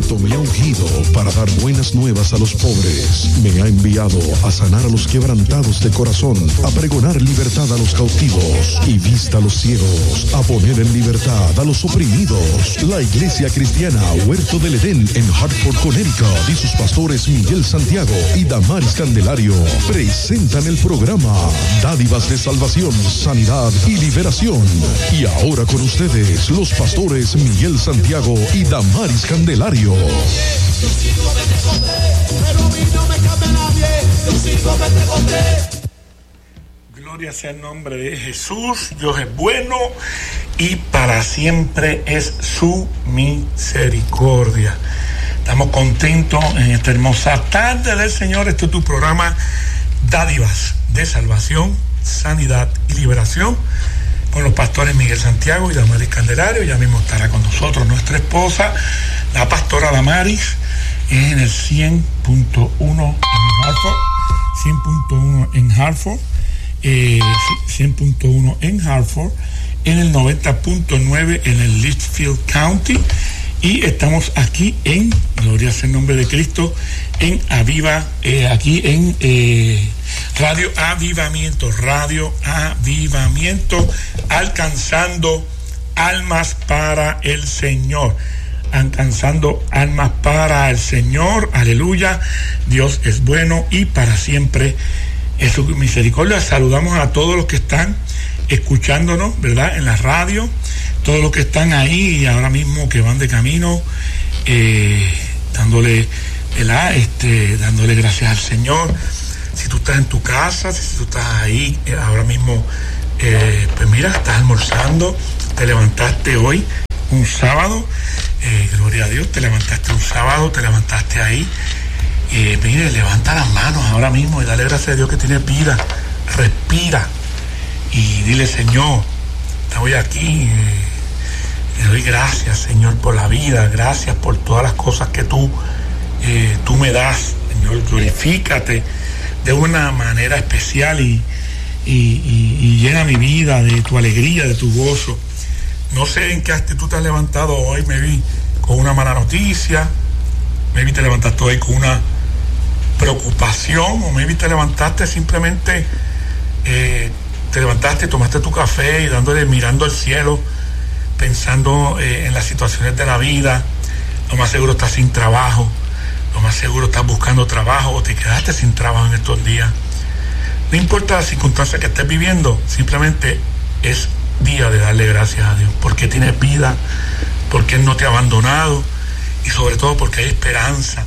Espíritu me ha ungido para dar buenas nuevas a los pobres. Me ha enviado a sanar a los quebrantados de corazón, a pregonar libertad a los cautivos y vista a los ciegos, a poner en libertad a los oprimidos. La Iglesia Cristiana Huerto del Edén en Hartford, Connecticut, y sus pastores Miguel Santiago y Damaris Candelario presentan el programa Dádivas de Salvación, Sanidad y Liberación. Y ahora con ustedes, los pastores Miguel Santiago y Damaris Candelario. Gloria sea el nombre de Jesús. Dios es bueno y para siempre es su misericordia. Estamos contentos en esta hermosa tarde del Señor. Este es tu programa Dádivas de Salvación, Sanidad y Liberación, con los pastores Miguel Santiago y Damaris Candelario. Ya mismo estará con nosotros nuestra esposa, la pastora Damaris, en el 100.1 en Hartford, 100.1 en Hartford, 100.1 en Hartford, en el 90.9 en el Litchfield County, y estamos aquí en, gloria sea el nombre de Cristo, en Aviva, aquí en Radio Avivamiento, alcanzando almas para el Señor, alcanzando almas para el Señor, aleluya. Dios es bueno y para siempre es su misericordia. Saludamos a todos los que están escuchándonos, ¿verdad?, en la radio, todos los que están ahí y ahora mismo que van de camino, dándole gracias al Señor. Si tú estás en tu casa, si tú estás ahí ahora mismo, pues mira, estás almorzando, te levantaste hoy, un sábado, gloria a Dios, te levantaste un sábado, te levantaste ahí, mire, levanta las manos ahora mismo y dale gracias a Dios que tienes vida, respira y dile: Señor, estoy aquí, le doy gracias, Señor, por la vida, gracias por todas las cosas que tú me das, Señor, glorifícate de una manera especial y llena mi vida de tu alegría, de tu gozo. No sé en qué actitud te has levantado hoy, me vi con una mala noticia, me vi te levantaste hoy con una preocupación, o me vi te levantaste simplemente, te levantaste, tomaste tu café y mirando al cielo, pensando en las situaciones de la vida. Lo más seguro estás sin trabajo, lo más seguro estás buscando trabajo o te quedaste sin trabajo en estos días. No importa la circunstancia que estés viviendo, simplemente es día de darle gracias a Dios, porque tienes vida, porque Él no te ha abandonado y sobre todo porque hay esperanza.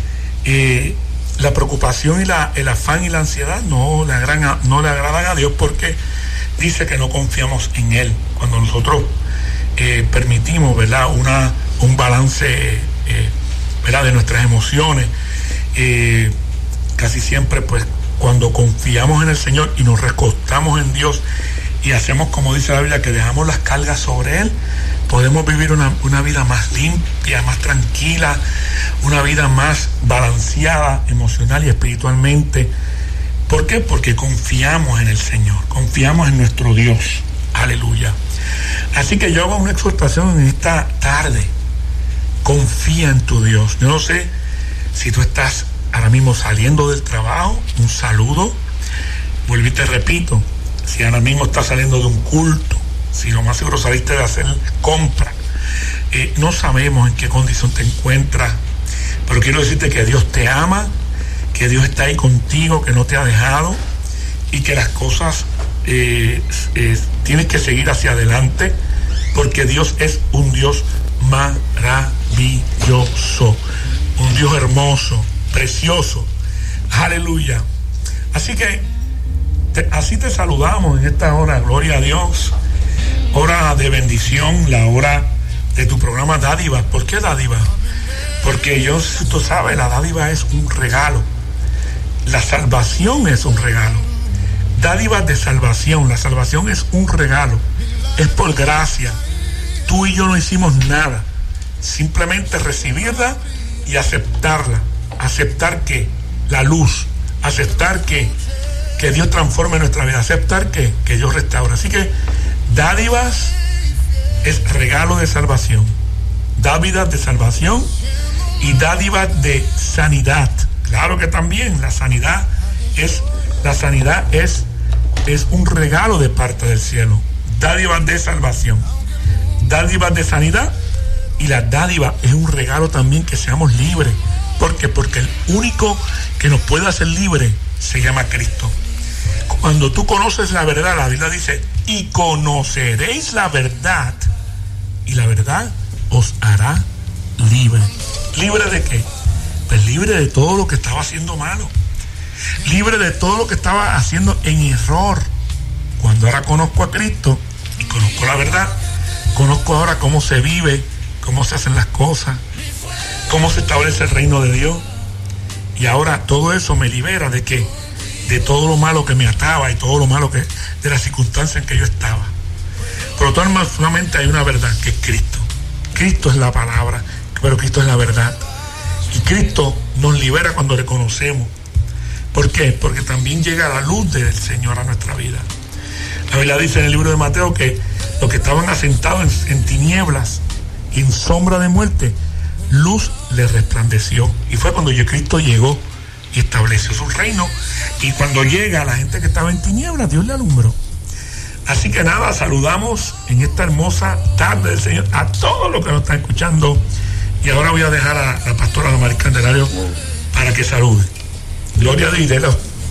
La preocupación y el afán y la ansiedad no le agradan a Dios, porque dice que no confiamos en Él. Cuando nosotros permitimos, ¿verdad?, un balance, ¿verdad?, de nuestras emociones, casi siempre, pues, cuando confiamos en el Señor y nos recostamos en Dios y hacemos como dice la Biblia, que dejamos las cargas sobre Él, podemos vivir una vida más limpia, más tranquila, una vida más balanceada emocional y espiritualmente. ¿Por qué? Porque confiamos en el Señor, confiamos en nuestro Dios. Aleluya. Así que yo hago una exhortación en esta tarde: confía en tu Dios. Yo no sé si tú estás ahora mismo saliendo del trabajo, un saludo. Vuelvo y te repito, si ahora mismo estás saliendo de un culto, si lo más seguro saliste de hacer compra, no sabemos en qué condición te encuentras, pero quiero decirte que Dios te ama, que Dios está ahí contigo, que no te ha dejado y que las cosas tienes que seguir hacia adelante, porque Dios es un Dios maravilloso, un Dios hermoso, precioso. Aleluya. Así que así te saludamos en esta hora, gloria a Dios, hora de bendición, la hora de tu programa Dádiva. ¿Por qué Dádiva? Porque tú sabes, la dádiva es un regalo, la salvación es un regalo. Dádivas de salvación, la salvación es un regalo, es por gracia. Tú y yo no hicimos nada, simplemente recibirla y aceptarla. Aceptar que la luz, aceptar que Dios transforme nuestra vida, aceptar que Dios restaura. Así que dádivas es regalo de salvación, dádivas de salvación y dádivas de sanidad. Claro que también la sanidad es un regalo de parte del cielo. Dádivas de salvación, dádivas de sanidad, y la dádiva es un regalo también, que seamos libres. ¿Por qué? Porque el único que nos puede hacer libres se llama Cristo. Cuando tú conoces la verdad, la Biblia dice, y conoceréis la verdad, y la verdad os hará libre. ¿Libre de qué? Pues libre de todo lo que estaba haciendo malo, libre de todo lo que estaba haciendo en error. Cuando ahora conozco a Cristo y conozco la verdad, conozco ahora cómo se vive, cómo se hacen las cosas, cómo se establece el reino de Dios. Y ahora todo eso me libera de todo lo malo que me ataba y todo lo malo de las circunstancias en que yo estaba. Por lo tanto, solamente hay una verdad, que es Cristo. Cristo es la palabra, pero Cristo es la verdad. Y Cristo nos libera cuando le conocemos. ¿Por qué? Porque también llega la luz del Señor a nuestra vida. La Biblia dice en el libro de Mateo que los que estaban asentados en tinieblas y en sombra de muerte, luz les resplandeció. Y fue cuando Cristo llegó y estableció su reino. Y cuando llega la gente que estaba en tinieblas, Dios le alumbró. Así que nada, saludamos en esta hermosa tarde del Señor a todos los que nos están escuchando. Y ahora voy a dejar a la pastora Damaris Candelario para que salude. Gloria a Dios, y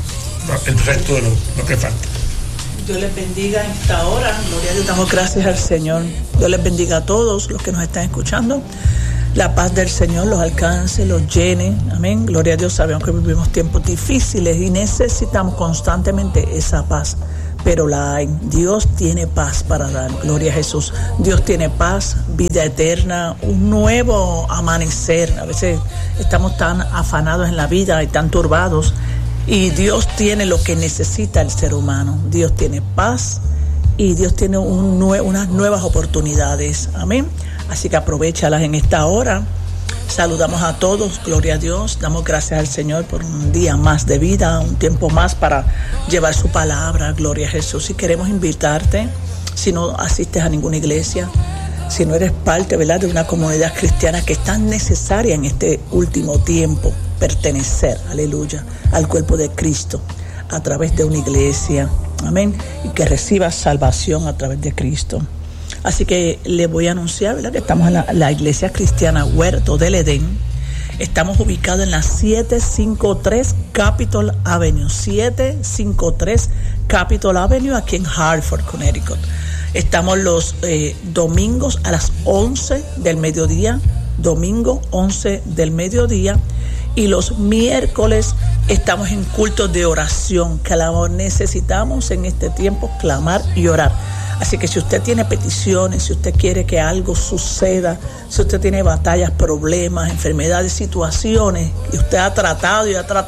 el resto de lo que falta. Dios les bendiga en esta hora. Gloria a Dios, damos gracias al Señor. Dios les bendiga a todos los que nos están escuchando. La paz del Señor los alcance, los llene. Amén. Gloria a Dios. Sabemos que vivimos tiempos difíciles y necesitamos constantemente esa paz. Pero la hay. Dios tiene paz para dar. Gloria a Jesús. Dios tiene paz, vida eterna, un nuevo amanecer. A veces estamos tan afanados en la vida y tan turbados. Y Dios tiene lo que necesita el ser humano. Dios tiene paz y Dios tiene unas nuevas oportunidades. Amén. Así que aprovéchalas en esta hora. Saludamos a todos, gloria a Dios. Damos gracias al Señor por un día más de vida, un tiempo más para llevar su palabra, gloria a Jesús. Y queremos invitarte, si no asistes a ninguna iglesia, si no eres parte, ¿verdad?, de una comunidad cristiana que es tan necesaria en este último tiempo, pertenecer, aleluya, al cuerpo de Cristo a través de una iglesia, amén, y que recibas salvación a través de Cristo. Así que le voy a anunciar, ¿verdad?, que estamos en la iglesia cristiana Huerto del Edén. Estamos ubicados en la 753 Capitol Avenue. 753 Capitol Avenue, aquí en Hartford, Connecticut. Estamos los domingos a las 11 del mediodía. Domingo 11 del mediodía. Y los miércoles estamos en cultos de oración. Que necesitamos en este tiempo clamar y orar. Así que si usted tiene peticiones, si usted quiere que algo suceda, si usted tiene batallas, problemas, enfermedades, situaciones, y usted ha tratado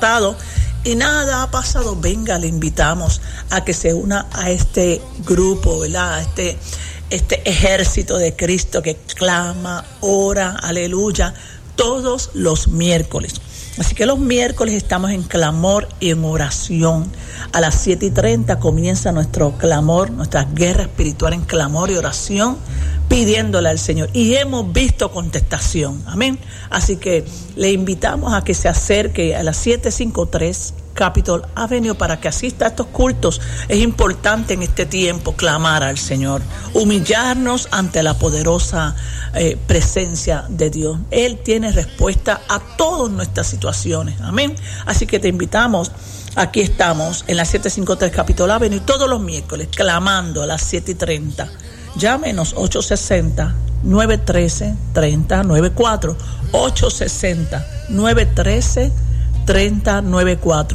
y nada ha pasado, venga, le invitamos a que se una a este grupo, ¿verdad?, a este ejército de Cristo que clama, ora, aleluya, todos los miércoles. Así que los miércoles estamos en clamor y en oración. A las 7:30 comienza nuestro clamor, nuestra guerra espiritual en clamor y oración, pidiéndole al Señor. Y hemos visto contestación. Amén. Así que le invitamos a que se acerque a las 753 Capitol Avenue para que asista a estos cultos. Es importante en este tiempo clamar al Señor, humillarnos ante la poderosa presencia de Dios. Él tiene respuesta a todas nuestras situaciones. Amén. Así que te invitamos. Aquí estamos en la 753 Capitol Avenue todos los miércoles clamando a las 7:30. Llámenos 860-913-3094. 860-913-3094.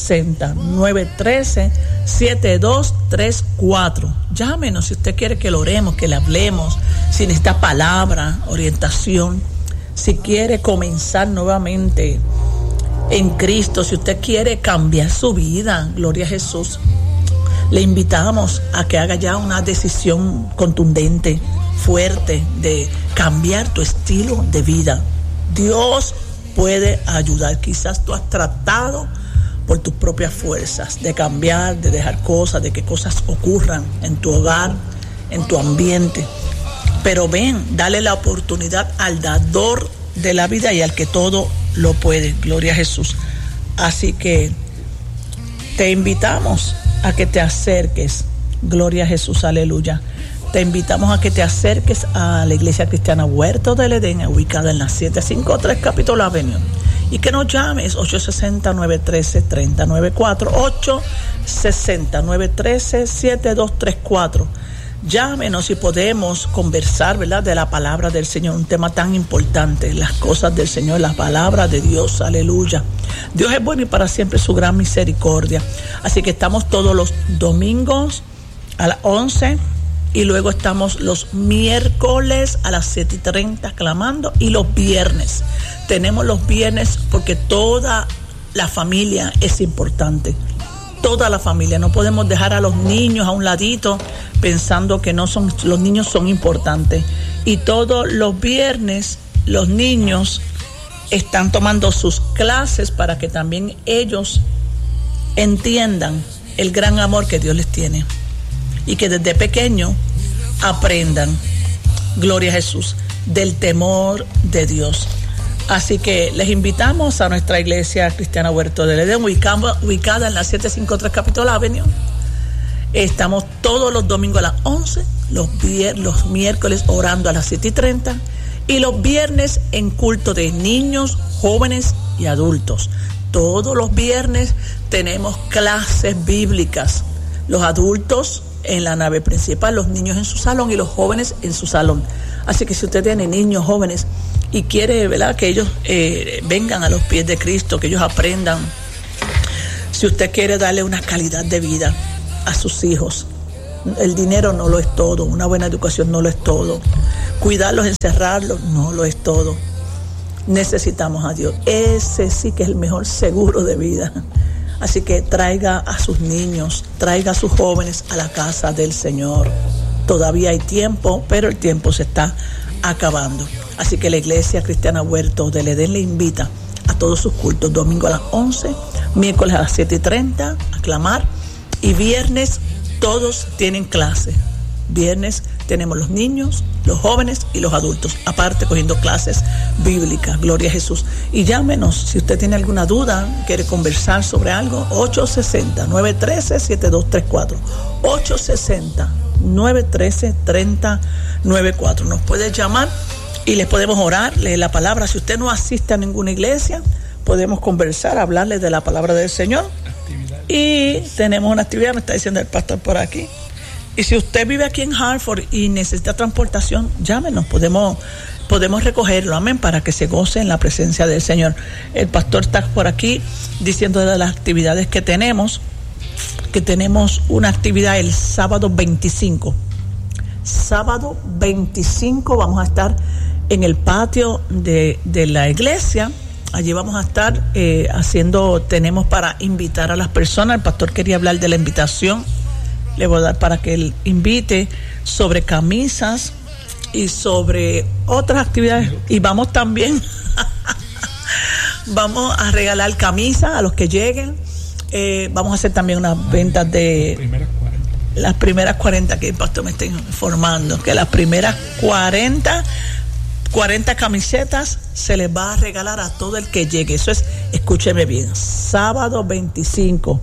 860-913-7234. Llámenos si usted quiere que lo oremos, que le hablemos, si necesita palabra, orientación, si quiere comenzar nuevamente en Cristo, si usted quiere cambiar su vida, gloria a Jesús. Le invitamos a que haga ya una decisión contundente, fuerte, de cambiar tu estilo de vida. Dios puede ayudar. Quizás tú has tratado por tus propias fuerzas de cambiar, de dejar cosas, de que cosas ocurran en tu hogar, en tu ambiente. Pero ven, dale la oportunidad al dador de la vida y al que todo lo puede. Gloria a Jesús. Así que te invitamos a que te acerques. Gloria a Jesús, aleluya. Te invitamos a que te acerques a la Iglesia Cristiana Huerto del Edén, ubicada en la 753 Capitol Avenue, y que nos llames 860-913-3094, 860-913-7234. Llámenos y podemos conversar, ¿verdad?, de la palabra del Señor, un tema tan importante, las cosas del Señor, la palabra de Dios, aleluya. Dios es bueno y para siempre su gran misericordia. Así que estamos todos los domingos a las 11 y luego estamos los miércoles a las 7:30 clamando, y los viernes. Tenemos los viernes porque toda la familia es importante. Toda la familia, no podemos dejar a los niños a un ladito pensando que no son, los niños son importantes. Y todos los viernes los niños están tomando sus clases para que también ellos entiendan el gran amor que Dios les tiene y que desde pequeño aprendan, gloria a Jesús, del temor de Dios. Así que les invitamos a nuestra Iglesia Cristiana Huerto del Edén, ubicada en la 753 Capitol Avenue. Estamos todos los domingos a las 11, los miércoles orando a las 7:30 y los viernes en culto de niños, jóvenes y adultos. Todos los viernes tenemos clases bíblicas. Los adultos en la nave principal, los niños en su salón y los jóvenes en su salón. Así que si usted tiene niños jóvenes y quiere, ¿verdad?, que ellos vengan a los pies de Cristo, que ellos aprendan, si usted quiere darle una calidad de vida a sus hijos, el dinero no lo es todo, una buena educación no lo es todo, cuidarlos, encerrarlos no lo es todo. Necesitamos a Dios. Ese sí que es el mejor seguro de vida. Así que traiga a sus niños, traiga a sus jóvenes a la casa del Señor. Todavía hay tiempo, pero el tiempo se está acabando. Así que la Iglesia Cristiana Huerto del Edén le invita a todos sus cultos, domingo a las 11, miércoles a las 7:30 a clamar, y viernes todos tienen clase. Viernes tenemos los niños, los jóvenes y los adultos, aparte cogiendo clases bíblicas. Gloria a Jesús. Y llámenos si usted tiene alguna duda, quiere conversar sobre algo, 860-913-7234, 860-913-3094. Nos puede llamar y les podemos orar, leer la palabra. Si usted no asiste a ninguna iglesia, podemos conversar, hablarle de la palabra del Señor. Y tenemos una actividad, me está diciendo el pastor por aquí. Y si usted vive aquí en Hartford y necesita transportación, llámenos, podemos recogerlo, amén, para que se goce en la presencia del Señor. El pastor está por aquí diciendo de las actividades que tenemos una actividad el sábado 25. Sábado 25 vamos a estar en el patio de la iglesia. Allí vamos a estar tenemos para invitar a las personas. El pastor quería hablar de la invitación. Le voy a dar para que él invite sobre camisas y sobre otras actividades. Y vamos también, vamos a regalar camisas a los que lleguen. Vamos a hacer también unas ventas de las primeras 40 que el pastor me está informando, que las primeras 40 camisetas se les va a regalar a todo el que llegue. Eso es, escúcheme bien, sábado 25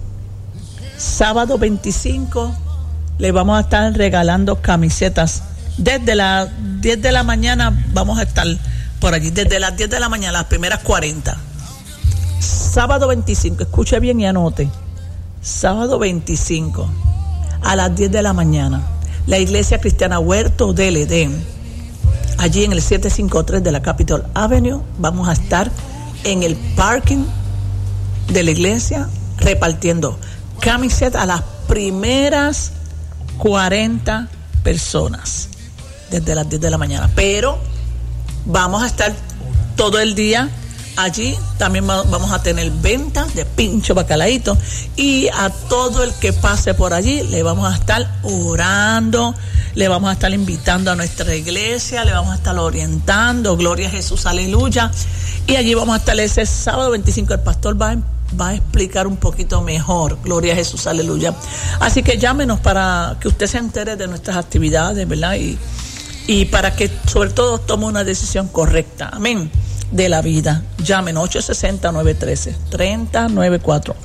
le vamos a estar regalando camisetas. Desde las 10 de la mañana vamos a estar por allí, desde las 10 de la mañana, las primeras 40. Sábado 25, escuche bien y anote. Sábado 25 a las 10 de la mañana, la Iglesia Cristiana Huerto del Edén, allí en el 753 de la Capitol Avenue. Vamos a estar en el parking de la iglesia repartiendo camisetas a las primeras 40 personas desde las 10 de la mañana. Pero vamos a estar todo el día allí. También vamos a tener ventas de pincho bacalaíto, y a todo el que pase por allí le vamos a estar orando, le vamos a estar invitando a nuestra iglesia, le vamos a estar orientando. Gloria a Jesús, aleluya. Y allí vamos a estar ese sábado 25. El pastor va a explicar un poquito mejor. Gloria a Jesús, aleluya. Así que llámenos para que usted se entere de nuestras actividades, ¿verdad? Y para que sobre todo tome una decisión correcta. Amén. de la vida. Llamen 860-913-3094,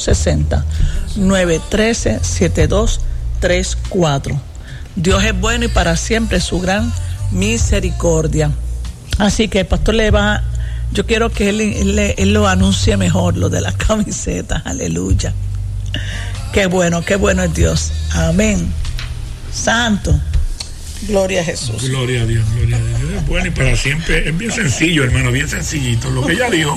860-913-7234. Dios es bueno y para siempre su gran misericordia. Así que el pastor yo quiero que él lo anuncie mejor, lo de las camisetas. Aleluya. Qué bueno es Dios. Amén. Santo. Gloria a Jesús. Gloria a Dios, gloria a Dios. Dios es bueno y para siempre. Es bien sencillo, hermano, bien sencillito. Lo que ella dijo,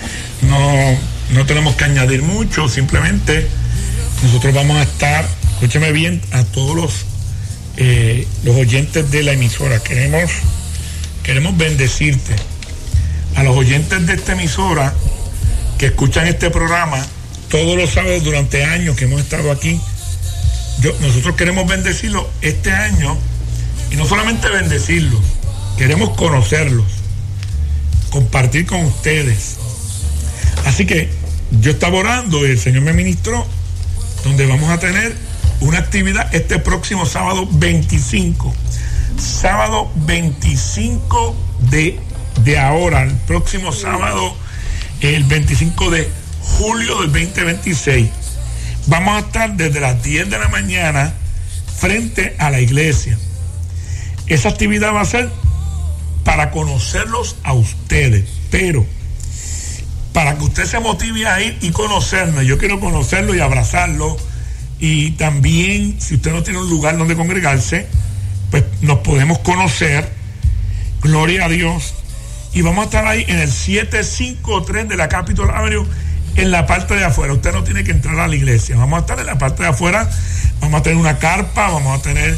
no tenemos que añadir mucho, simplemente nosotros vamos a estar, escúchame bien, a todos los oyentes de la emisora. Queremos bendecirte. A los oyentes de esta emisora que escuchan este programa todos los sábados durante años que hemos estado aquí, nosotros queremos bendecirlos este año, y no solamente bendecirlos, queremos conocerlos, compartir con ustedes. Así que yo estaba orando y el Señor me ministró, donde vamos a tener una actividad este próximo sábado 25. Sábado 25 de ahora, el próximo sábado, el 25 de julio del 2026. Vamos a estar desde las 10 de la mañana frente a la iglesia. Esa actividad va a ser para conocerlos a ustedes, pero para que usted se motive a ir y conocernos. Yo quiero conocerlo y abrazarlo, y también, si usted no tiene un lugar donde congregarse, pues nos podemos conocer. Gloria a Dios. Y vamos a estar ahí en el 753 de la Capitol Avenue, en la parte de afuera. Usted no tiene que entrar a la iglesia. Vamos a estar en la parte de afuera. Vamos a tener una carpa, vamos a tener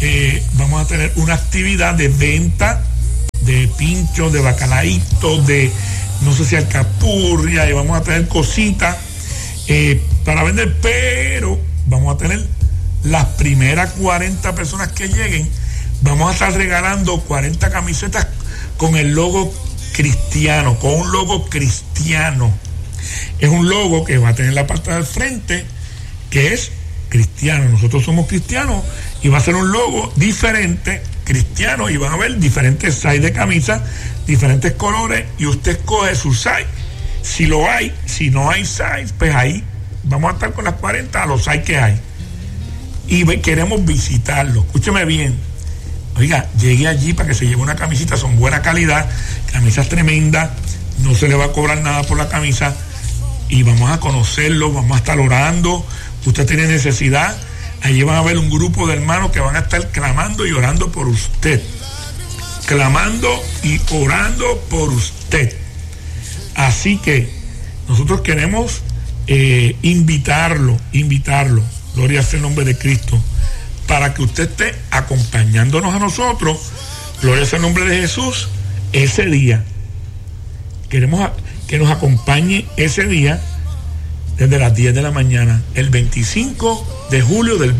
una actividad de venta de pinchos, de bacalaíto, de no sé si alcapurria, y vamos a tener cositas para vender, pero vamos a tener las primeras 40 personas que lleguen, vamos a estar regalando 40 camisetas con el logo cristiano, con un logo cristiano. Es un logo que va a tener la parte del frente que es cristiano. Nosotros somos cristianos y va a ser un logo diferente, cristiano, y van a ver diferentes size de camisa, diferentes colores, y usted escoge su size. Si lo hay, si no hay size, pues ahí vamos a estar con las 40 a los size que hay. Y queremos visitarlo. Escúcheme bien. Oiga, llegue allí para que se lleve una camisita, son buena calidad, camisas tremendas, no se le va a cobrar nada por la camisa, y vamos a conocerlo, vamos a estar orando. Usted tiene necesidad, allí van a ver un grupo de hermanos que van a estar clamando y orando por usted, clamando y orando por usted. Así que nosotros queremos invitarlo, gloria sea el nombre de Cristo, para que usted esté acompañándonos a nosotros, gloria sea el nombre de Jesús, ese día. Queremos que nos acompañe ese día desde las 10 de la mañana, el 25 de julio del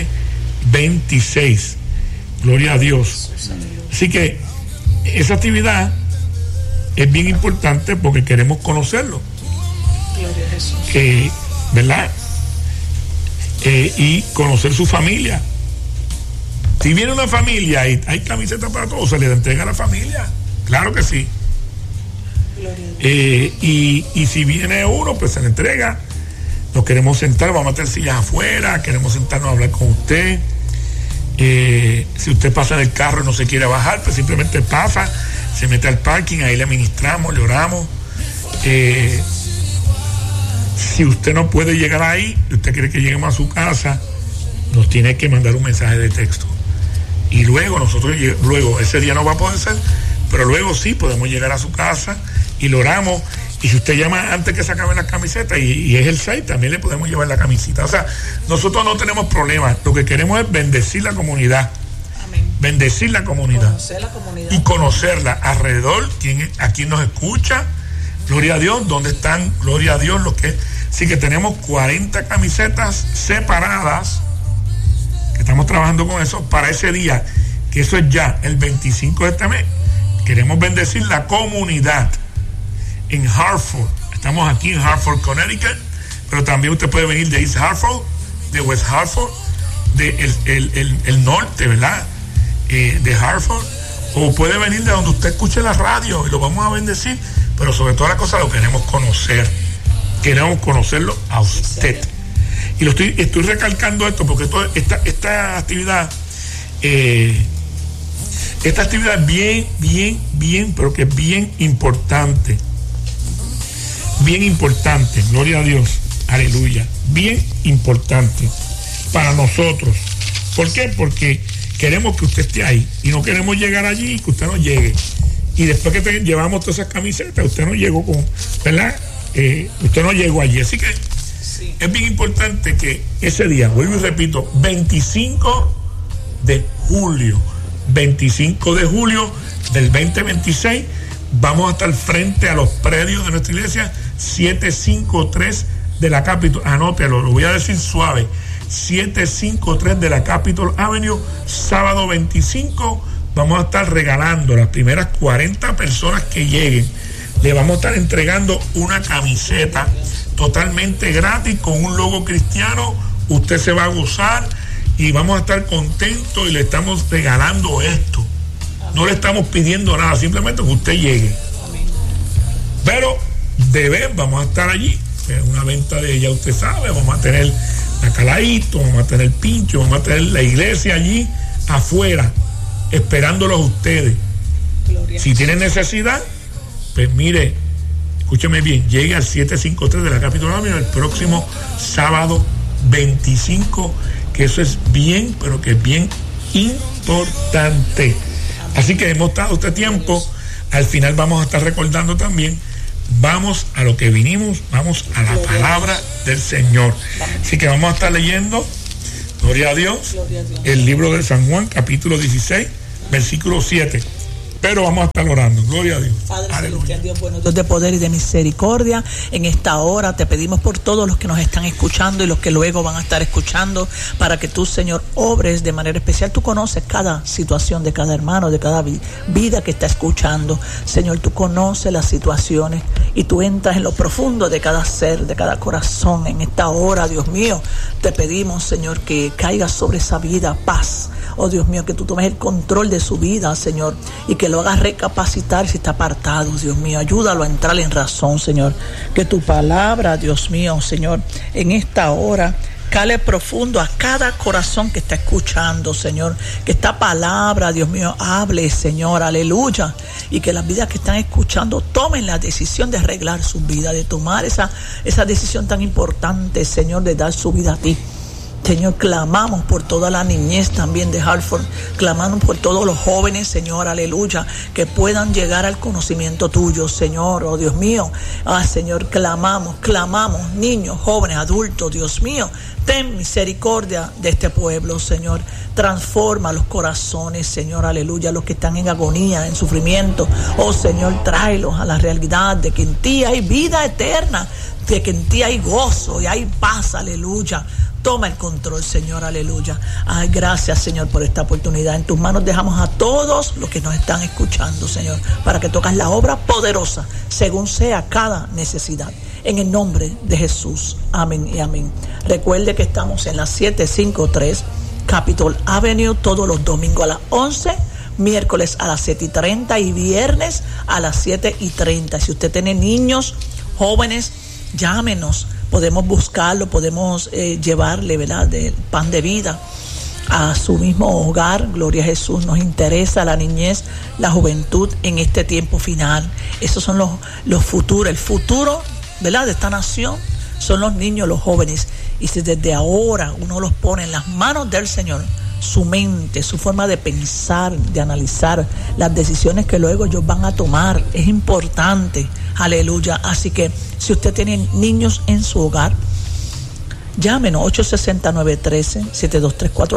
2026. Gloria a Dios. Así que esa actividad es bien importante porque queremos conocerlo. Gloria a Jesús. ¿Verdad? Y conocer su familia. Si viene una familia y hay camisetas para todos, se le entrega a la familia. Claro que sí. Y si viene uno, pues se le entrega. Nos queremos sentar, vamos a tener sillas afuera, queremos sentarnos a hablar con usted. Si usted pasa en el carro y no se quiere bajar, pues simplemente pasa, se mete al parking, ahí le ministramos, le oramos. Si usted no puede llegar ahí, usted quiere que lleguemos a su casa, nos tiene que mandar un mensaje de texto. Y luego ese día no va a poder ser, pero luego sí podemos llegar a su casa y lo oramos. Y si usted llama antes que se acaben las camisetas y es el 6, también le podemos llevar la camisita. O sea, nosotros no tenemos problemas. Lo que queremos es bendecir la comunidad. Amén. Bendecir la comunidad. Conocer la comunidad. Y conocerla alrededor, a quien nos escucha. Gloria a Dios, ¿dónde están? Gloria a Dios, sí que tenemos 40 camisetas separadas, que estamos trabajando con eso para ese día, que eso es ya el 25 de este mes. Queremos bendecir la comunidad en Hartford. Estamos aquí en Hartford, Connecticut, pero también usted puede venir de East Hartford, de West Hartford, de el norte, ¿verdad? De Hartford, o puede venir de donde usted escuche la radio y lo vamos a bendecir, pero sobre todas las cosas lo queremos conocer. Queremos conocerlo a usted. Y estoy recalcando esto porque esta actividad es bien, pero que es bien importante. Bien importante, gloria a Dios, aleluya. Bien importante para nosotros. ¿Por qué? Porque queremos que usted esté ahí y no queremos llegar allí y que usted no llegue. Y después que llevamos todas esas camisetas, usted no llegó con, ¿verdad? Usted no llegó allí. Así que sí, es bien importante que ese día, vuelvo y repito, 25 de julio del 2026, vamos a estar frente a los predios de nuestra iglesia, 753 de la Capitol. Anótelo, lo voy a decir suave. 753 de la Capitol Avenue, sábado 25. Vamos a estar regalando las primeras 40 personas que lleguen. Le vamos a estar entregando una camiseta totalmente gratis con un logo cristiano. Usted se va a gozar y vamos a estar contentos y le estamos regalando esto. No le estamos pidiendo nada, simplemente que usted llegue. Pero de ver, vamos a estar allí. Es una venta de, ya usted sabe, vamos a tener Caladito, vamos a tener Pincho, vamos a tener la iglesia allí afuera, esperándolos a ustedes. Gloria. Si tienen necesidad, pues mire, escúcheme bien, llegue al 753 de la Capitol Avenue el próximo sábado 25, que eso es bien, pero que es bien importante. Así que hemos dado este tiempo. Al final vamos a estar recordando también. Vamos a lo que vinimos, vamos a la palabra del Señor. Así que vamos a estar leyendo, gloria a Dios, el libro de San Juan, capítulo 16, versículo 7. Pero vamos a estar orando, gloria a Dios. Padre celestial, Dios bueno, Dios de poder y de misericordia, en esta hora te pedimos por todos los que nos están escuchando y los que luego van a estar escuchando, para que tú, Señor, obres de manera especial. Tú conoces cada situación de cada hermano, de cada vida que está escuchando. Señor, tú conoces las situaciones y tú entras en lo profundo de cada ser, de cada corazón. En esta hora, Dios mío, te pedimos, Señor, que caiga sobre esa vida paz. Oh Dios mío, que tú tomes el control de su vida, Señor, y que lo hagas recapacitar si está apartado. Dios mío, ayúdalo a entrar en razón, Señor. Que tu palabra, Dios mío, Señor, en esta hora cale profundo a cada corazón que está escuchando, Señor. Que esta palabra, Dios mío, hable, Señor, aleluya. Y que las vidas que están escuchando tomen la decisión de arreglar su vida, de tomar esa decisión tan importante, Señor, de dar su vida a ti. Señor, clamamos por toda la niñez también de Hartford, clamamos por todos los jóvenes, Señor, aleluya, que puedan llegar al conocimiento tuyo, Señor, oh Dios mío. Señor, clamamos, niños, jóvenes, adultos, Dios mío, ten misericordia de este pueblo, Señor. Transforma los corazones, Señor, aleluya, los que están en agonía, en sufrimiento. Oh Señor, tráelos a la realidad de que en ti hay vida eterna, de que en ti hay gozo y hay paz, aleluya. Toma el control, Señor, aleluya. Ay, gracias, Señor, por esta oportunidad. En tus manos dejamos a todos los que nos están escuchando, Señor, para que tocas la obra poderosa, según sea cada necesidad. En el nombre de Jesús. Amén y amén. Recuerde que estamos en la 753 Capitol Avenue todos los domingos a las 11, miércoles a las 7:30 y viernes a las 7:30. Si usted tiene niños, jóvenes, llámenos. Podemos buscarlo, podemos llevarle, ¿verdad?, del pan de vida a su mismo hogar. Gloria a Jesús. Nos interesa la niñez, la juventud en este tiempo final. Esos son los futuros. El futuro, ¿verdad?, de esta nación son los niños, los jóvenes. Y si desde ahora uno los pone en las manos del Señor, su mente, su forma de pensar, de analizar las decisiones que luego ellos van a tomar, es importante. Aleluya. Así que si usted tiene niños en su hogar, llámenos 860-913-7234,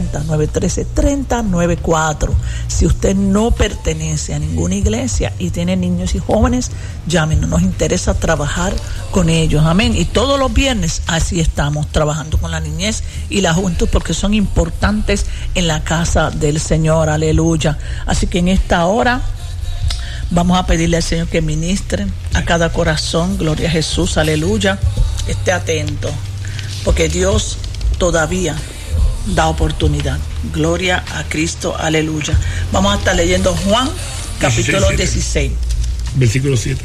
860-913-3094. Si usted no pertenece a ninguna iglesia y tiene niños y jóvenes, llámenos, nos interesa trabajar con ellos, amén. Y todos los viernes así estamos trabajando con la niñez y la juventud, porque son importantes en la casa del Señor, aleluya. Así que en esta hora vamos a pedirle al Señor que ministre a cada corazón, gloria a Jesús, aleluya. Esté atento, porque Dios todavía da oportunidad. Gloria a Cristo, aleluya. Vamos a estar leyendo Juan, capítulo 16. Versículo 7.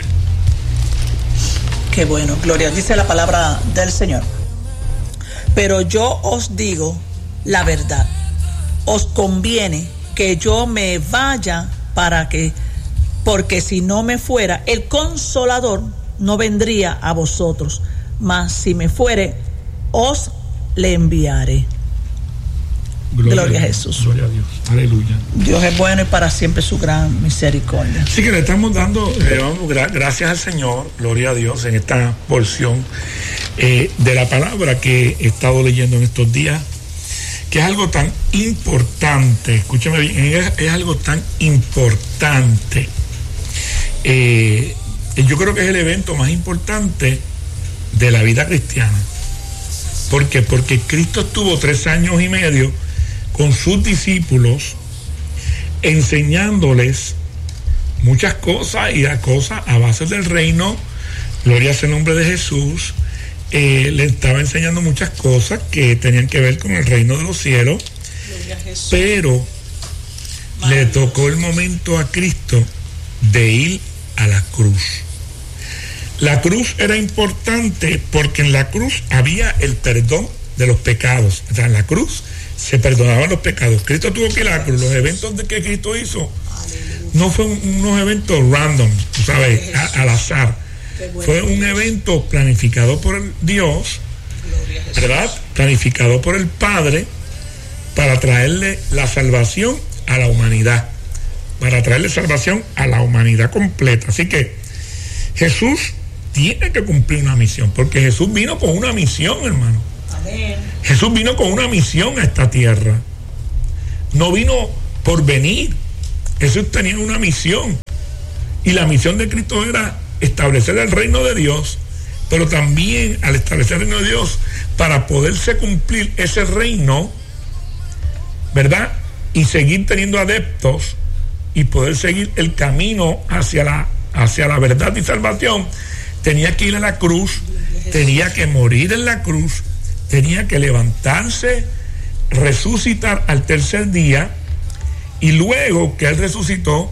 Qué bueno, gloria. Dice la palabra del Señor. Pero yo os digo la verdad. Os conviene que yo me vaya porque si no me fuera, el Consolador no vendría a vosotros, mas si me fuere, os le enviaré. Gloria a Jesús. Gloria a Dios. Aleluya. Dios es bueno y para siempre su gran misericordia. Así que le damos gracias al Señor, gloria a Dios, en esta porción de la palabra que he estado leyendo en estos días, que es algo tan importante. Escúchame bien, es algo tan importante. Yo creo que es el evento más importante de la vida cristiana. ¿Por qué? Porque Cristo estuvo 3 años y medio con sus discípulos enseñándoles muchas cosas y cosas a base del reino. Gloria sea el nombre de Jesús. Le estaba enseñando muchas cosas que tenían que ver con el reino de los cielos, pero le tocó el momento a Cristo de ir a la cruz. La cruz era importante porque en la cruz había el perdón de los pecados. O sea, en la cruz se perdonaban los pecados. Cristo tuvo que ir a la cruz. Los eventos que Cristo hizo no fueron unos eventos random, tú sabes, al azar. Fue un evento planificado por Dios, ¿verdad? Planificado por el Padre para traerle la salvación a la humanidad, para traerle salvación a la humanidad completa. Así que Jesús tiene que cumplir una misión, porque Jesús vino con una misión, hermano. Amén. Jesús vino con una misión a esta tierra. No vino por venir. Jesús tenía una misión. Y la misión de Cristo era establecer el reino de Dios, pero también al establecer el reino de Dios, para poderse cumplir ese reino, ¿verdad? Y seguir teniendo adeptos y poder seguir el camino hacia la verdad y salvación, tenía que ir a la cruz, tenía que morir en la cruz, tenía que levantarse, resucitar al tercer día, y luego que él resucitó,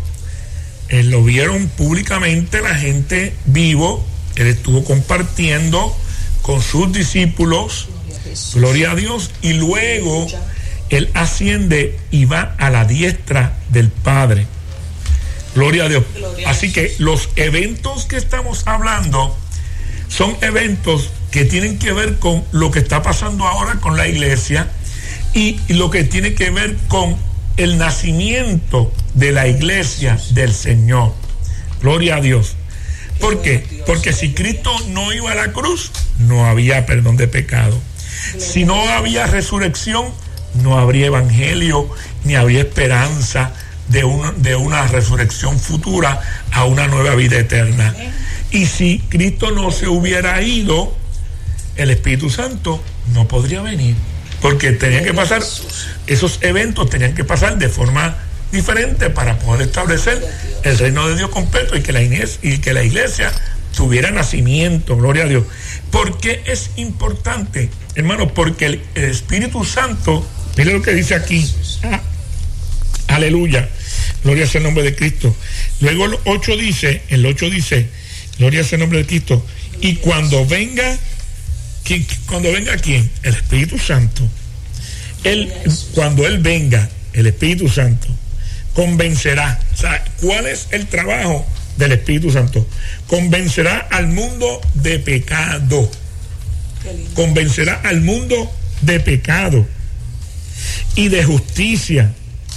lo vieron públicamente la gente vivo. Él estuvo compartiendo con sus discípulos, gloria a Dios, y luego él asciende y va a la diestra del Padre. Gloria a Dios. Así que los eventos que estamos hablando son eventos que tienen que ver con lo que está pasando ahora con la iglesia y lo que tiene que ver con el nacimiento de la iglesia del Señor. Gloria a Dios. ¿Por qué? Porque si Cristo no iba a la cruz, no había perdón de pecado. Si no había resurrección, no habría evangelio, ni habría esperanza de una resurrección futura a una nueva vida eterna. Y si Cristo no se hubiera ido, el Espíritu Santo no podría venir, porque tenía que pasar, esos eventos tenían que pasar de forma diferente para poder establecer el reino de Dios completo y que la iglesia tuviera nacimiento. Gloria a Dios. ¿Por qué es importante, hermano? Porque el Espíritu Santo, mire lo que dice aquí. Aleluya. Gloria sea el nombre de Cristo. Luego el 8 dice, gloria sea el nombre de Cristo. Y cuando venga ¿quién? El Espíritu Santo. Cuando Él venga, el Espíritu Santo convencerá. O sea, ¿cuál es el trabajo del Espíritu Santo? Convencerá al mundo de pecado. Convencerá al mundo de pecado y de justicia,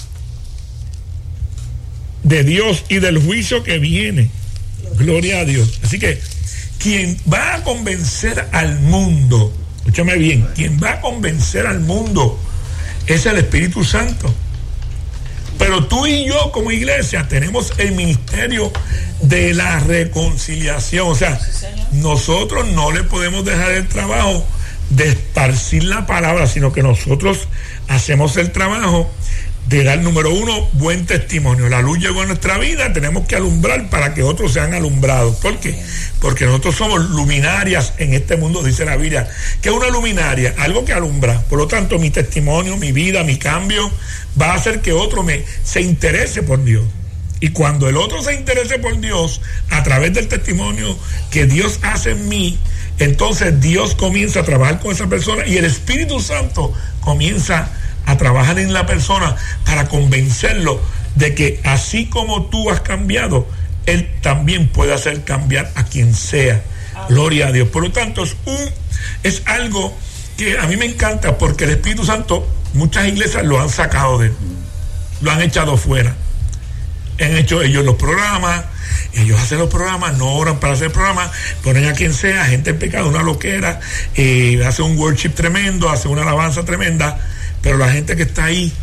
de Dios y del juicio que viene. Gloria a Dios. Así que quien va a convencer al mundo, escúchame bien, quien va a convencer al mundo es el Espíritu Santo. Pero tú y yo como iglesia tenemos el ministerio de la reconciliación. O sea, nosotros no le podemos dejar el trabajo de esparcir la palabra, sino que nosotros hacemos el trabajo de dar, número uno, buen testimonio. La luz llegó a nuestra vida, tenemos que alumbrar para que otros sean alumbrados. ¿Por qué? Porque nosotros somos luminarias en este mundo, dice la Biblia. ¿Qué es una luminaria? Algo que alumbra. Por lo tanto, mi testimonio, mi vida, mi cambio va a hacer que otro se interese por Dios. Y cuando el otro se interese por Dios a través del testimonio que Dios hace en mí, entonces Dios comienza a trabajar con esa persona y el Espíritu Santo comienza a trabajar en la persona para convencerlo de que así como tú has cambiado, Él también puede hacer cambiar a quien sea. Gloria a Dios. Por lo tanto, es algo que a mí me encanta, porque el Espíritu Santo, muchas iglesias lo han sacado de él, lo han echado fuera. Han hecho ellos los programas, ellos hacen los programas, no oran para hacer programas, ponen a quien sea, gente en pecado, una loquera, hace un worship tremendo, hace una alabanza tremenda, pero la gente que está ahí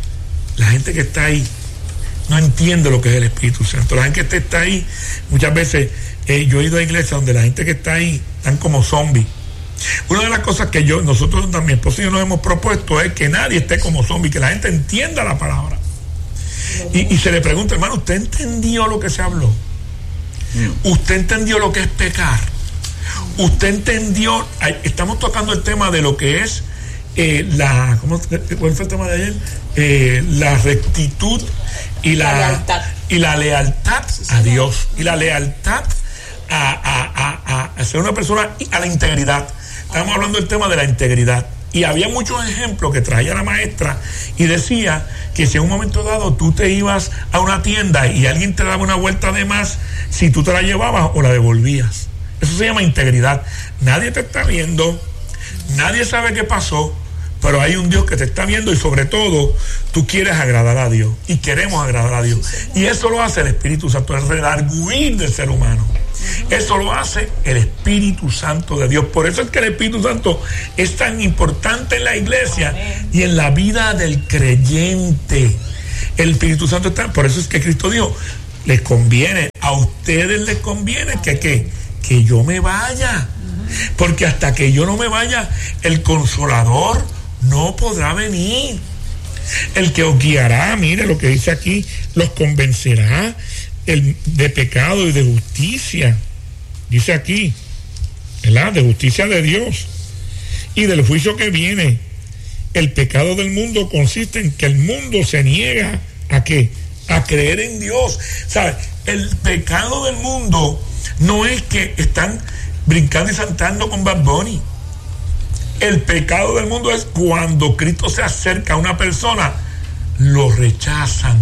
no entiende lo que es el Espíritu Santo. La gente que está ahí, muchas veces yo he ido a iglesias donde la gente que está ahí están como zombies. Una de las cosas que nosotros, mi esposo y yo nos hemos propuesto es que nadie esté como zombie, que la gente entienda la palabra. Y se le pregunta, hermano, ¿usted entendió lo que se habló? ¿Usted entendió lo que es pecar? ¿Usted entendió? Estamos tocando el tema de lo que es ¿cuál fue el tema de ayer? La rectitud y la lealtad a Dios, y la lealtad a ser una persona, a la integridad. Estamos hablando del tema de la integridad. Y había muchos ejemplos que traía la maestra y decía que si en un momento dado tú te ibas a una tienda y alguien te daba una vuelta de más, si tú te la llevabas o la devolvías. Eso se llama integridad. Nadie te está viendo, nadie sabe qué pasó, pero hay un Dios que te está viendo, y sobre todo tú quieres agradar a Dios y queremos agradar a Dios. Y eso lo hace el Espíritu Santo, el redarguir del ser humano. Eso lo hace el Espíritu Santo de Dios. Por eso es que el Espíritu Santo es tan importante en la iglesia y en la vida del creyente. El Espíritu Santo está, por eso es que Cristo dijo, les conviene, a ustedes les conviene que yo me vaya, porque hasta que yo no me vaya, el Consolador no podrá venir. El que os guiará, mire lo que dice aquí, los convencerá de pecado y de justicia, dice aquí, ¿verdad? De justicia de Dios y del juicio que viene. El pecado del mundo consiste en que el mundo se niega ¿a qué? A creer en Dios. ¿Sabes? El pecado del mundo no es que están brincando y saltando con Bad Bunny. El pecado del mundo es cuando Cristo se acerca a una persona, lo rechazan.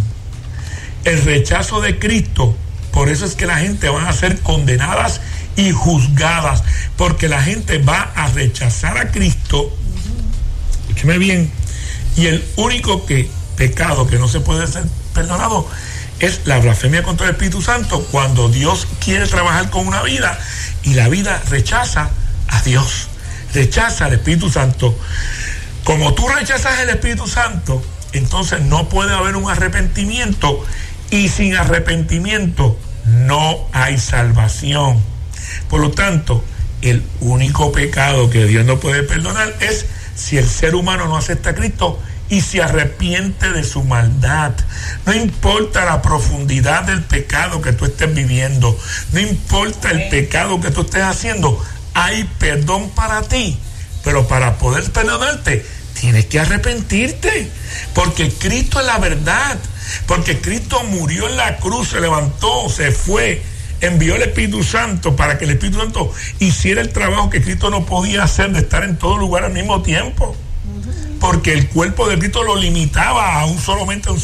El rechazo de Cristo, por eso es que la gente va a ser condenadas y juzgadas, porque la gente va a rechazar a Cristo. Escúcheme bien. Y el único pecado que no se puede ser perdonado es la blasfemia contra el Espíritu Santo, cuando Dios quiere trabajar con una vida y la vida rechaza a Dios, rechaza al Espíritu Santo. Como tú rechazas el Espíritu Santo, entonces no puede haber un arrepentimiento, y sin arrepentimiento no hay salvación. Por lo tanto, el único pecado que Dios no puede perdonar es si el ser humano no acepta a Cristo y se arrepiente de su maldad. No importa la profundidad del pecado que tú estés viviendo, no importa el pecado que tú estés haciendo, hay perdón para ti, pero para poder perdonarte tienes que arrepentirte, porque Cristo es la verdad, porque Cristo murió en la cruz, se levantó, se fue, envió el Espíritu Santo para que el Espíritu Santo hiciera el trabajo que Cristo no podía hacer, de estar en todo lugar al mismo tiempo, porque el cuerpo de Cristo lo limitaba a un solo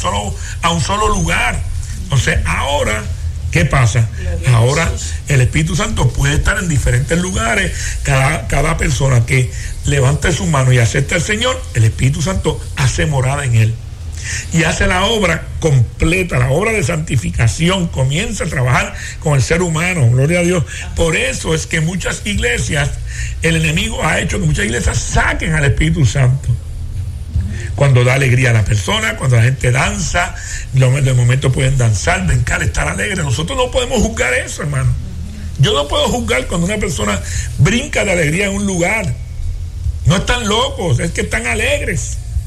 lugar. Entonces ahora, ¿qué pasa? Ahora el Espíritu Santo puede estar en diferentes lugares. Cada persona que levante su mano y acepta al Señor, el Espíritu Santo hace morada en él y hace la obra completa, la obra de santificación, comienza a trabajar con el ser humano. Gloria a Dios. Por eso es que muchas iglesias, el enemigo ha hecho que muchas iglesias saquen al Espíritu Santo. Cuando da alegría a la persona, cuando la gente danza, de momento pueden danzar, brincar, estar alegre. Nosotros no podemos juzgar eso, hermano. Yo no puedo juzgar cuando una persona brinca de alegría en un lugar. No están locos, es que están alegres.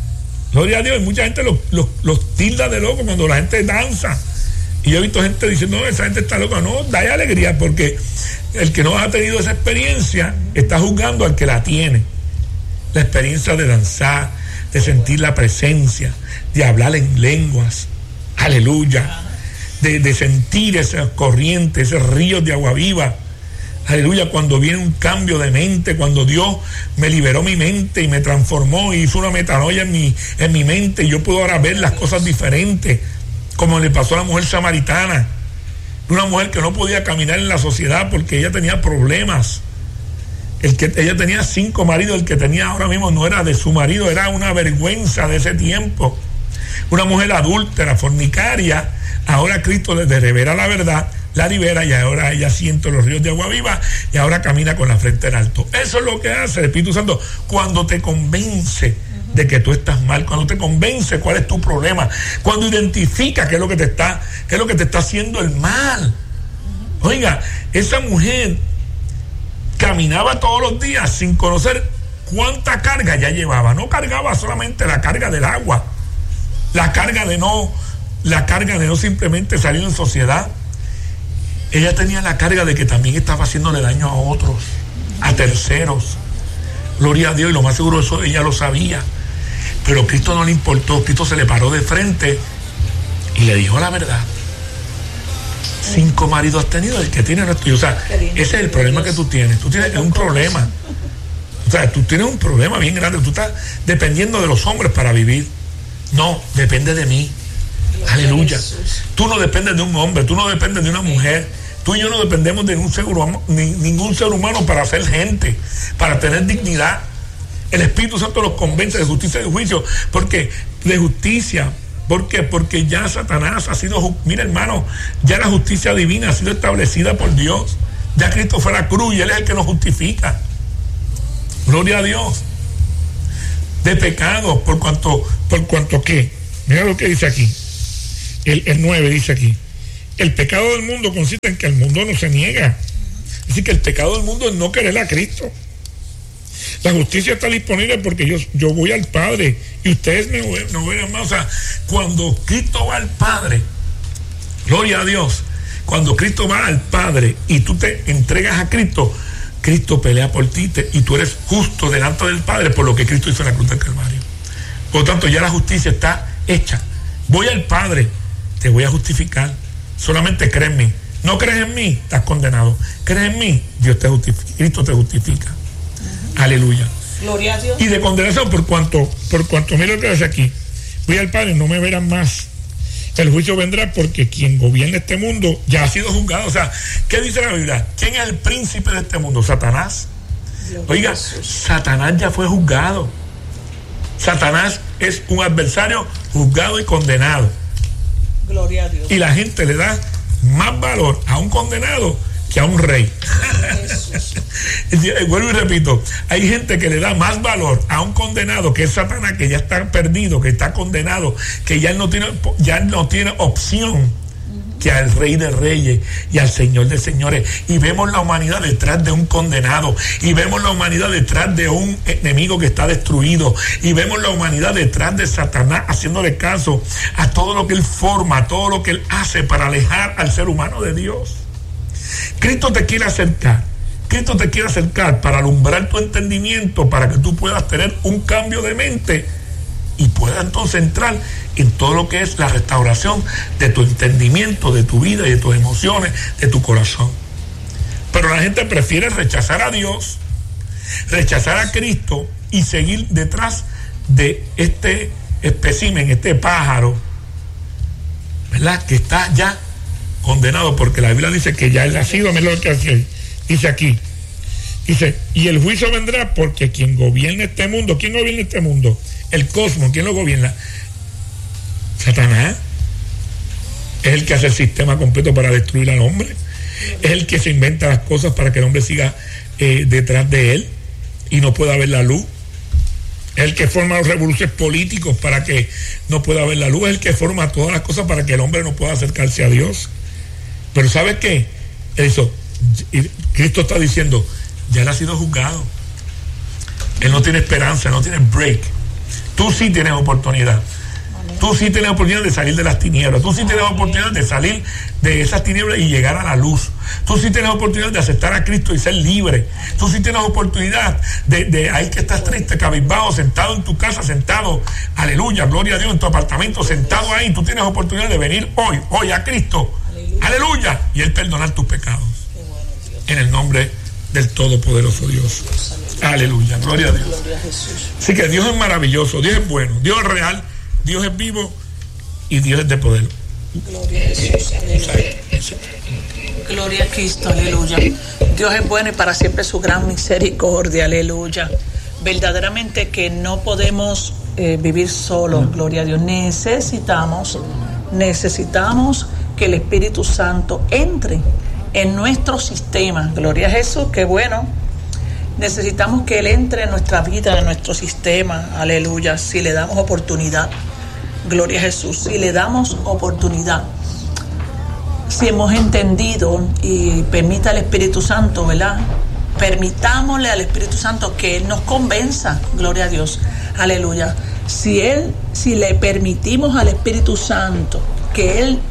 Gloria a Dios. Y mucha gente los tilda de loco cuando la gente danza. Y yo he visto gente diciendo, no, esa gente está loca. No, da alegría, porque el que no ha tenido esa experiencia está juzgando al que la tiene. La experiencia de danzar, de sentir la presencia, de hablar en lenguas, aleluya, de sentir esa corriente, ese río de agua viva, aleluya, cuando viene un cambio de mente, cuando Dios me liberó mi mente y me transformó y hizo una metanoia en mi mente, y yo puedo ahora ver las cosas diferentes, como le pasó a la mujer samaritana, una mujer que no podía caminar en la sociedad porque ella tenía problemas. Ella tenía 5 maridos, el que tenía ahora mismo no era de su marido, era una vergüenza de ese tiempo. Una mujer adúltera, fornicaria. Ahora Cristo le revela la verdad, la libera, y ahora ella siente los ríos de agua viva y ahora camina con la frente en alto. Eso es lo que hace el Espíritu Santo cuando te convence de que tú estás mal, cuando te convence cuál es tu problema, cuando identifica qué es lo que te está haciendo el mal. Oiga, esa mujer caminaba todos los días sin conocer cuánta carga ya llevaba. No cargaba solamente la carga del agua, la carga de no simplemente salir en sociedad. Ella tenía la carga de que también estaba haciéndole daño a otros, a terceros. Gloria a Dios, y lo más seguro eso ella lo sabía. Pero Cristo no le importó. Cristo se le paró de frente y le dijo la verdad. 5 maridos has tenido, el que tiene no es tuyo. O sea, ese es el problema que tú tienes. Tú tienes un problema. O sea, tú tienes un problema bien grande. Tú estás dependiendo de los hombres para vivir. No, depende de mí. Aleluya. Tú no dependes de un hombre, tú no dependes de una mujer. Tú y yo no dependemos de ningún ser humano para ser gente, para tener dignidad. El Espíritu Santo los convence de justicia y de juicio. Porque de justicia. ¿Por qué? Porque ya Satanás ha sido, mira hermano, ya la justicia divina ha sido establecida por Dios. Ya Cristo fue a la cruz y Él es el que nos justifica. Gloria a Dios. De pecado, por cuanto ¿qué? Mira lo que dice aquí. El 9 dice aquí. El pecado del mundo consiste en que el mundo no se niega. Es decir, que el pecado del mundo es no querer a Cristo. La justicia está disponible porque yo voy al Padre y ustedes no verán más. O sea, cuando Cristo va al Padre, gloria a Dios, cuando Cristo va al Padre y tú te entregas a Cristo, Cristo pelea por ti y tú eres justo delante del Padre por lo que Cristo hizo en la cruz del Calvario. Por lo tanto, ya la justicia está hecha. Voy al Padre, te voy a justificar. Solamente cree en mí. No crees en mí, estás condenado. Crees en mí, Dios te justifica. Cristo te justifica. Aleluya. Gloria a Dios. Y de condenación por cuanto mira lo que dice aquí. Voy al Padre, no me verán más. El juicio vendrá porque quien gobierna este mundo ya ha sido juzgado. O sea, ¿qué dice la Biblia? ¿Quién es el príncipe de este mundo? Satanás. Oiga, Satanás ya fue juzgado. Satanás es un adversario juzgado y condenado. Gloria a Dios. Y la gente le da más valor a un condenado que a un rey. Vuelvo y repito, hay gente que le da más valor a un condenado que es Satanás, que ya está perdido, que está condenado, que ya no tiene opción, que al Rey de Reyes y al Señor de Señores. Y vemos la humanidad detrás de un condenado, y vemos la humanidad detrás de un enemigo que está destruido, y vemos la humanidad detrás de Satanás haciéndole caso a todo lo que él forma, a todo lo que él hace para alejar al ser humano de Dios. Cristo te quiere acercar. Cristo te quiere acercar para alumbrar tu entendimiento, para que tú puedas tener un cambio de mente y puedas entonces entrar en todo lo que es la restauración de tu entendimiento, de tu vida y de tus emociones, de tu corazón. Pero la gente prefiere rechazar a Dios, rechazar a Cristo y seguir detrás de este espécimen, este pájaro, ¿verdad? Que está ya condenado, porque la Biblia dice que ya él ha sido mejor que aquel. Dice aquí, dice, y el juicio vendrá porque quien gobierna este mundo, ¿quién gobierna este mundo? El cosmos, ¿quién lo gobierna? Satanás. Es el que hace el sistema completo para destruir al hombre. Es el que se inventa las cosas para que el hombre siga detrás de él y no pueda ver la luz. Es el que forma los revoluciones políticos para que no pueda ver la luz. Es el que forma todas las cosas para que el hombre no pueda acercarse a Dios. Pero ¿sabes qué? Eso, Cristo está diciendo, ya él ha sido juzgado. Él no tiene esperanza, no tiene break. tú sí tienes oportunidad. Tú sí tienes oportunidad de salir de las tinieblas. Tú sí tienes oportunidad de salir de esas tinieblas y llegar a la luz. Tú sí tienes oportunidad de aceptar a Cristo y ser libre. Tú sí tienes oportunidad de ahí que estás triste, cabizbajo, sentado en tu casa, sentado, aleluya, gloria a Dios, en tu apartamento, sentado ahí. Tú tienes oportunidad de venir hoy a Cristo, aleluya, y Él perdonar tus pecados. En el nombre del Todopoderoso Dios. Aleluya, gloria a Dios. Así que Dios es maravilloso, Dios es bueno, Dios es real, Dios es vivo y Dios es de poder. Gloria a Jesús, aleluya. Gloria a Cristo, aleluya. Dios es bueno y para siempre su gran misericordia, aleluya. Verdaderamente que no podemos vivir solos, gloria a Dios. Necesitamos que el Espíritu Santo entre en nuestro sistema. Gloria a Jesús, qué bueno. Necesitamos que Él entre en nuestra vida, en nuestro sistema, aleluya, si le damos oportunidad. Gloria a Jesús, si le damos oportunidad. Si hemos entendido y permita al Espíritu Santo, ¿verdad? Permitámosle al Espíritu Santo que Él nos convenza, gloria a Dios, aleluya. Si le permitimos al Espíritu Santo que Él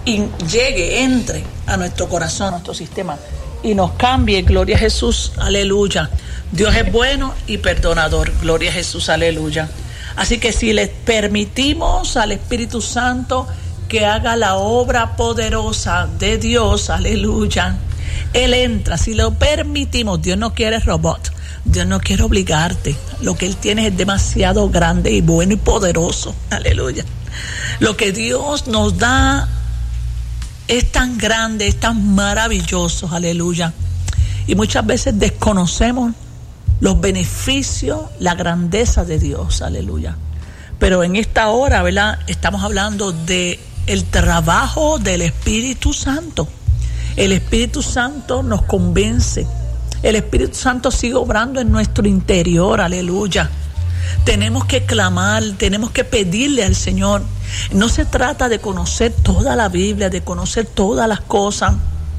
entre a nuestro corazón, a nuestro sistema y nos cambie, gloria a Jesús, aleluya. Dios es bueno y perdonador, gloria a Jesús, aleluya. Así que si le permitimos al Espíritu Santo que haga la obra poderosa de Dios, aleluya, Él entra. Si lo permitimos, Dios no quiere robot, Dios no quiere obligarte. Lo que Él tiene es demasiado grande y bueno y poderoso, aleluya. Lo que Dios nos da es tan grande, es tan maravilloso, aleluya. Y muchas veces desconocemos los beneficios, la grandeza de Dios, aleluya. Pero en esta hora, ¿verdad? Estamos hablando de el trabajo del Espíritu Santo. El Espíritu Santo nos convence. El Espíritu Santo sigue obrando en nuestro interior, aleluya. Tenemos que clamar, tenemos que pedirle al Señor. No se trata de conocer toda la Biblia, de conocer todas las cosas.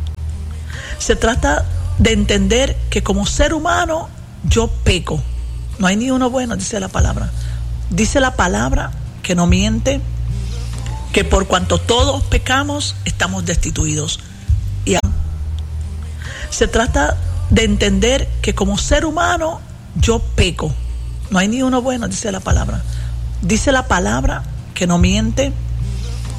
Se trata de entender que como ser humano yo peco. No hay ni uno bueno, dice la palabra. Dice la palabra que no miente, que por cuanto todos pecamos, estamos destituidos. Y se trata de entender que como ser humano yo peco. No hay ni uno bueno, dice la palabra. Dice la palabra que no miente,